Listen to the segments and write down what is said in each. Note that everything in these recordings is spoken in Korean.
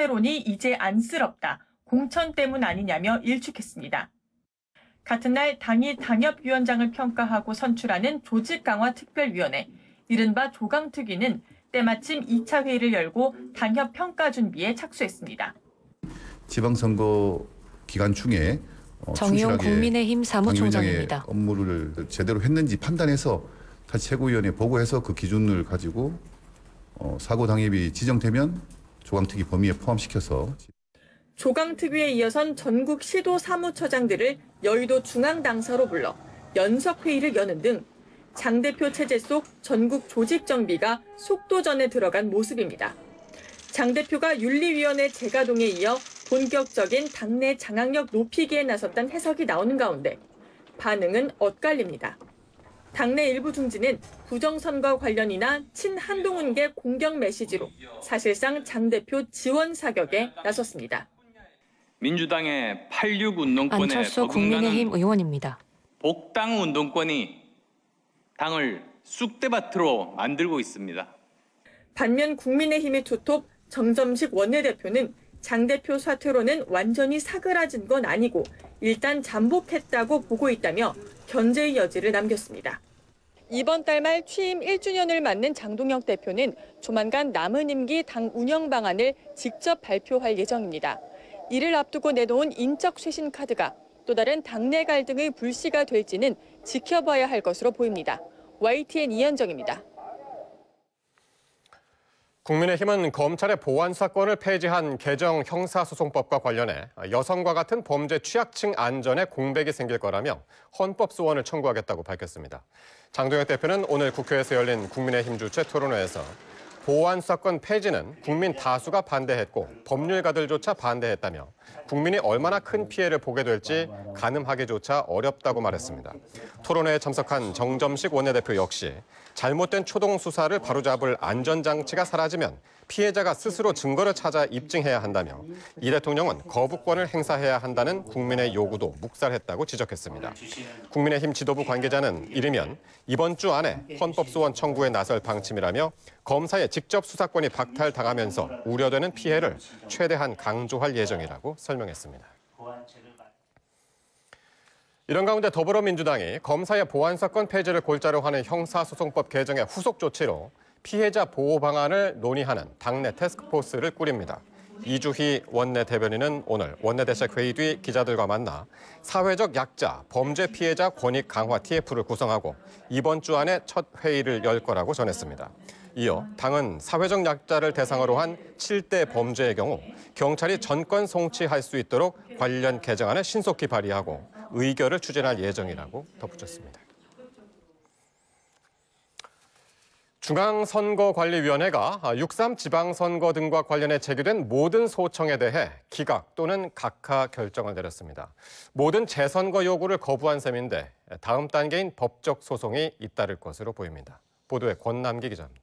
대체론이 이제 안쓰럽다. 공천 때문 아니냐며 일축했습니다. 같은 날 당이 당협위원장을 평가하고 선출하는 조직강화특별위원회, 이른바 조강특위는 때마침 2차 회의를 열고 당협 평가 준비에 착수했습니다. 지방선거 기간 중에 정의용 국민의힘 사무총장입니다. 업무를 제대로 했는지 판단해서 다시 최고위원회에 보고해서 그 기준을 가지고 사고 당협이 지정되면 조강특위 범위에 포함시켜서. 조강특위에 이어선 전국 시도 사무처장들을 여의도 중앙당사로 불러 연석회의를 여는 등 장 대표 체제 속 전국 조직 정비가 속도전에 들어간 모습입니다. 장 대표가 윤리위원회 재가동에 이어 본격적인 당내 장악력 높이기에 나섰다는 해석이 나오는 가운데 반응은 엇갈립니다. 당내 일부 중진은 부정선거 관련이나 친한동훈계 공격 메시지로 사실상 장 대표 지원 사격에 나섰습니다. 민주당의 86 운동권에 안철수 국민의힘 의원입니다. 복당 운동권이 당을 쑥대밭으로 만들고 있습니다. 반면 국민의힘의 투톱 정점식 원내대표는 장 대표 사퇴로는 완전히 사그라진 건 아니고 일단 잠복했다고 보고 있다며 견제의 여지를 남겼습니다. 이번 달 말 취임 1주년을 맞는 장동혁 대표는 조만간 남은 임기 당 운영 방안을 직접 발표할 예정입니다. 이를 앞두고 내놓은 인적 쇄신 카드가 또 다른 당내 갈등의 불씨가 될지는 지켜봐야 할 것으로 보입니다. YTN 이현정입니다. 국민의힘은 검찰의 보안 사건을 폐지한 개정 형사소송법과 관련해 여성과 같은 범죄 취약층 안전에 공백이 생길 거라며 헌법 소원을 청구하겠다고 밝혔습니다. 장동혁 대표는 오늘 국회에서 열린 국민의힘 주최 토론회에서 보안 사건 폐지는 국민 다수가 반대했고 법률가들조차 반대했다며 국민이 얼마나 큰 피해를 보게 될지 가늠하기조차 어렵다고 말했습니다. 토론회에 참석한 정점식 원내대표 역시 잘못된 초동 수사를 바로잡을 안전장치가 사라지면 피해자가 스스로 증거를 찾아 입증해야 한다며 이 대통령은 거부권을 행사해야 한다는 국민의 요구도 묵살했다고 지적했습니다. 국민의힘 지도부 관계자는 이르면 이번 주 안에 헌법소원 청구에 나설 방침이라며 검사의 직접 수사권이 박탈당하면서 우려되는 피해를 최대한 강조할 예정이라고 설명했습니다. 이런 가운데 더불어민주당이 검사의 보안사건 폐지를 골자로 하는 형사소송법 개정의 후속 조치로 피해자 보호 방안을 논의하는 당내 태스크포스를 꾸립니다. 이주희 원내대변인은 오늘 원내대책 회의 뒤 기자들과 만나 사회적 약자, 범죄 피해자 권익 강화 TF를 구성하고 이번 주 안에 첫 회의를 열 거라고 전했습니다. 이어 당은 사회적 약자를 대상으로 한 7대 범죄의 경우 경찰이 전권 송치할 수 있도록 관련 개정안을 신속히 발의하고 의결을 추진할 예정이라고 덧붙였습니다. 중앙선거관리위원회가 6.3 지방선거 등과 관련해 제기된 모든 소청에 대해 기각 또는 각하 결정을 내렸습니다. 모든 재선거 요구를 거부한 셈인데 다음 단계인 법적 소송이 잇따를 것으로 보입니다. 보도에 권남기 기자입니다.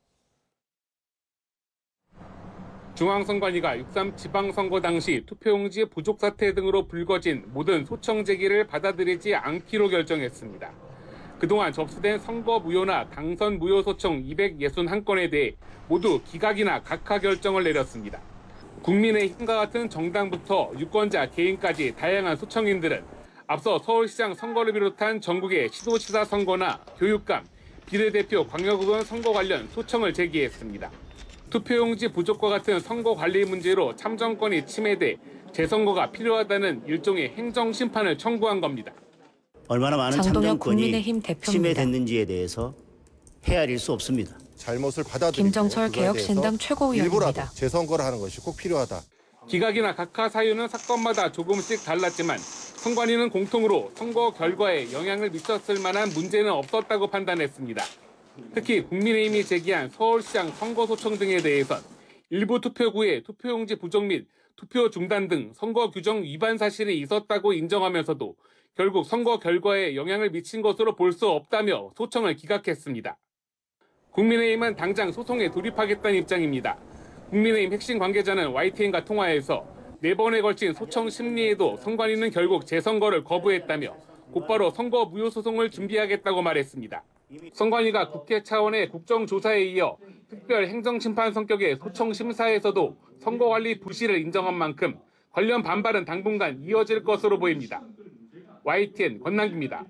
중앙선관위가 6.3 지방선거 당시 투표용지 부족 사태 등으로 불거진 모든 소청 제기를 받아들이지 않기로 결정했습니다. 그동안 접수된 선거 무효나 당선 무효 소청 261건에 대해 모두 기각이나 각하 결정을 내렸습니다. 국민의힘과 같은 정당부터 유권자 개인까지 다양한 소청인들은 앞서 서울시장 선거를 비롯한 전국의 시도지사 선거나 교육감, 비례대표 광역의원 선거 관련 소청을 제기했습니다. 투표용지 부족과 같은 선거 관리 문제로 참정권이 침해돼 재선거가 필요하다는 일종의 행정심판을 청구한 겁니다. 얼마나 많은 참정권이 침해됐는지에 침해됐는지에 대해서 헤아릴 수 없습니다. 잘못을 받아들이고 김정철 개혁신당 최고위원입니다. 일부라도 재선거를 하는 것이 꼭 필요하다. 기각이나 각하 사유는 사건마다 조금씩 달랐지만 선관위는 공통으로 선거 결과에 영향을 미쳤을 만한 문제는 없었다고 판단했습니다. 특히 국민의힘이 제기한 서울시장 선거 소청 등에 대해선 일부 투표구에 투표용지 부족 및 투표 중단 등 선거 규정 위반 사실이 있었다고 인정하면서도 결국 선거 결과에 영향을 미친 것으로 볼 수 없다며 소청을 기각했습니다. 국민의힘은 당장 소송에 돌입하겠다는 입장입니다. 국민의힘 핵심 관계자는 YTN과 통화에서 4번에 걸친 소청 심리에도 선관위는 결국 재선거를 거부했다며 곧바로 선거 무효 소송을 준비하겠다고 말했습니다. 선관위가 국회 차원의 국정조사에 이어 특별 행정심판 성격의 소청 심사에서도 선거관리 부실을 인정한 만큼 관련 반발은 당분간 이어질 것으로 보입니다. YTN 권남기입니다.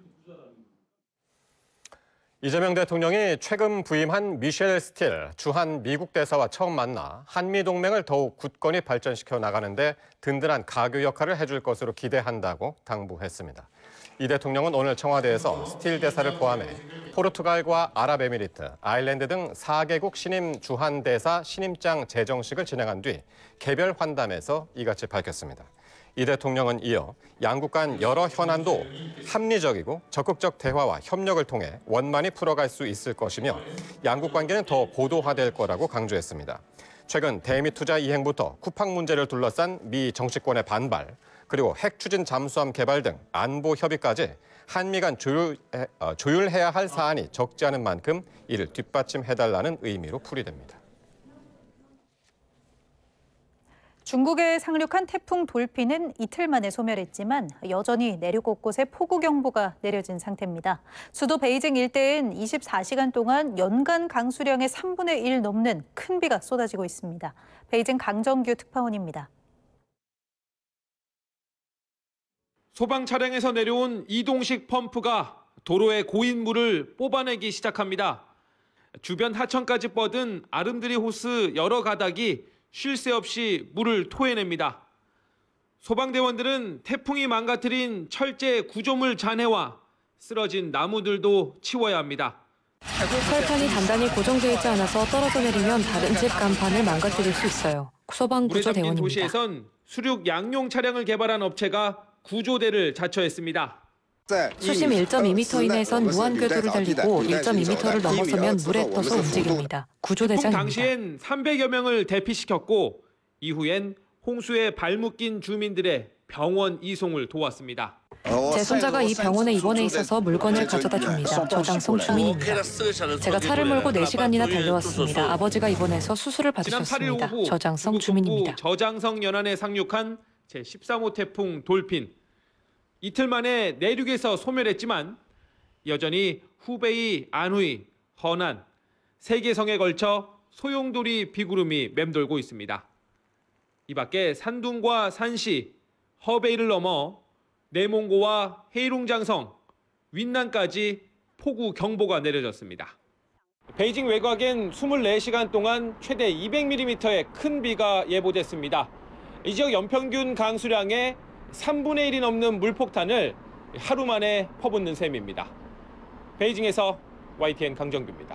이재명 대통령이 최근 부임한 미셸 스틸 주한 미국 대사와 처음 만나 한미 동맹을 더욱 굳건히 발전시켜 나가는데 든든한 가교 역할을 해줄 것으로 기대한다고 당부했습니다. 이 대통령은 오늘 청와대에서 스틸 대사를 포함해 포르투갈과 아랍에미리트, 아일랜드 등 4개국 신임 주한 대사 신임장 제정식을 진행한 뒤 개별 환담에서 이같이 밝혔습니다. 이 대통령은 이어 양국 간 여러 현안도 합리적이고 적극적 대화와 협력을 통해 원만히 풀어갈 수 있을 것이며 양국 관계는 더 고도화될 거라고 강조했습니다. 최근 대미 투자 이행부터 쿠팡 문제를 둘러싼 미 정치권의 반발, 그리고 핵 추진 잠수함 개발 등 안보 협의까지 한미 간 조율해야 할 사안이 적지 않은 만큼 이를 뒷받침해달라는 의미로 풀이됩니다. 중국에 상륙한 태풍 돌핀은 이틀 만에 소멸했지만 여전히 내륙 곳곳에 폭우 경보가 내려진 상태입니다. 수도 베이징 일대엔 24시간 동안 연간 강수량의 3분의 1 넘는 큰 비가 쏟아지고 있습니다. 베이징 강정규 특파원입니다. 소방 차량에서 내려온 이동식 펌프가 도로의 고인 물을 뽑아내기 시작합니다. 주변 하천까지 뻗은 아름드리 호스 여러 가닥이 쉴 새 없이 물을 토해냅니다. 소방대원들은 태풍이 망가뜨린 철제 구조물 잔해와 쓰러진 나무들도 치워야 합니다. 철판이 단단히 고정되어 있지 않아서 떨어져 내리면 다른 집 간판을 망가뜨릴 수 있어요. 소방구조대원입니다. 도시에선 수륙 양용 차량을 개발한 업체가 구조대를 자처했습니다. 수심 1.2m 이내에선 무한궤도를 달리고 1.2m를 넘어서면 물에 떠서 움직입니다. 구조대장입니다. 당시엔 300여 명을 대피시켰고 이후엔 홍수에 발묶인 주민들의 병원 이송을 도왔습니다. 제 손자가 이 병원에 입원해 있어서 물건을 가져다 줍니다. 저장성 주민입니다. 제가 차를 몰고 4시간이나 달려왔습니다. 아버지가 입원해서 수술을 받으셨습니다. 저장성 주민입니다. 저장성 연안에 상륙한 제13호 태풍 돌핀. 이틀 만에 내륙에서 소멸했지만 여전히 후베이, 안후이, 허난, 3개 성에 걸쳐 소용돌이 비구름이 맴돌고 있습니다. 이 밖에 산둥과 산시, 허베이를 넘어 내몽고와 헤이룽장성, 윈난까지 폭우 경보가 내려졌습니다. 베이징 외곽엔 24시간 동안 최대 200mm의 큰 비가 예보됐습니다. 이 지역 연평균 강수량의 3분의 1이 넘는 물폭탄을 하루 만에 퍼붓는 셈입니다. 베이징에서 YTN 강정규입니다.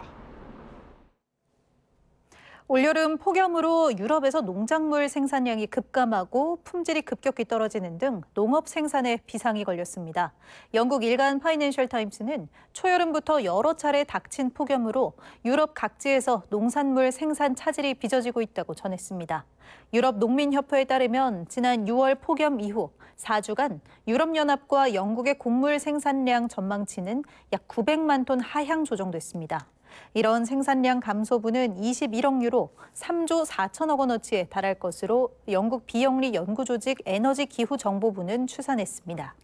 올여름 폭염으로 유럽에서 농작물 생산량이 급감하고 품질이 급격히 떨어지는 등 농업 생산에 비상이 걸렸습니다. 영국 일간 파이낸셜 타임스는 초여름부터 여러 차례 닥친 폭염으로 유럽 각지에서 농산물 생산 차질이 빚어지고 있다고 전했습니다. 유럽 농민협회에 따르면 지난 6월 폭염 이후 4주간 유럽연합과 영국의 곡물 생산량 전망치는 약 900만 톤 하향 조정됐습니다. 이런 생산량 감소분은 21억 유로, 3조 4천억 원어치에 달할 것으로 영국 비영리 연구조직 에너지기후정보부는 추산했습니다.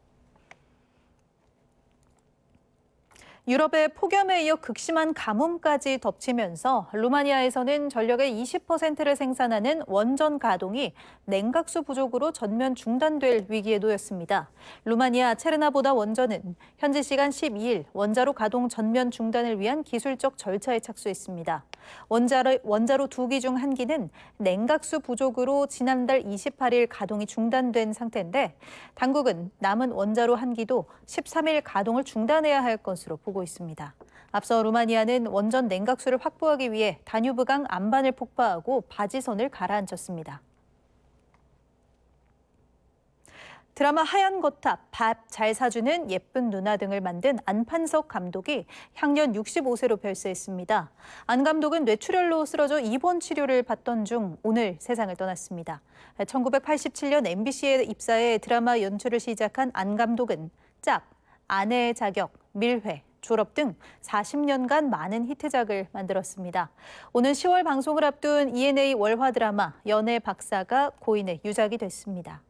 유럽의 폭염에 이어 극심한 가뭄까지 덮치면서 루마니아에서는 전력의 20%를 생산하는 원전 가동이 냉각수 부족으로 전면 중단될 위기에 놓였습니다. 루마니아 체르나보다 원전은 현지 시간 12일 원자로 가동 전면 중단을 위한 기술적 절차에 착수했습니다. 원자로 2기 중 1기는 냉각수 부족으로 지난달 28일 가동이 중단된 상태인데 당국은 남은 원자로 1기도 13일 가동을 중단해야 할 것으로 보고 있습니다. 앞서 루마니아는 원전 냉각수를 확보하기 위해 다뉴브강 안반을 폭파하고 바지선을 가라앉혔습니다. 드라마 하얀 거탑, 밥 잘 사주는 예쁜 누나 등을 만든 안판석 감독이 향년 65세로 별세했습니다. 안 감독은 뇌출혈로 쓰러져 입원 치료를 받던 중 오늘 세상을 떠났습니다. 1987년 MBC에 입사해 드라마 연출을 시작한 안 감독은 짭, 아내의 자격, 밀회, 졸업 등 40년간 많은 히트작을 만들었습니다. 오는 10월 방송을 앞둔 ENA 월화 드라마 연애 박사가 고인의 유작이 됐습니다.